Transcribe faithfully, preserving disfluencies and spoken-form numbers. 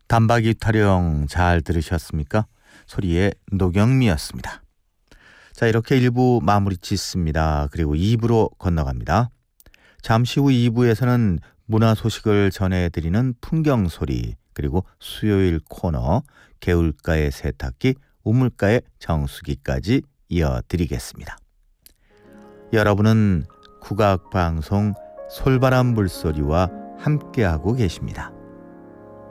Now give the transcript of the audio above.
단박이 타령 잘 들으셨습니까? 소리의 노경미였습니다. 자, 이렇게 일 부 마무리 짓습니다. 그리고 이 부로 건너갑니다. 잠시 후 이 부에서는 문화 소식을 전해드리는 풍경소리, 그리고 수요일 코너 개울가의 세탁기, 우물가의 정수기까지 이어드리겠습니다. 여러분은 국악방송 솔바람 물소리와 함께하고 계십니다.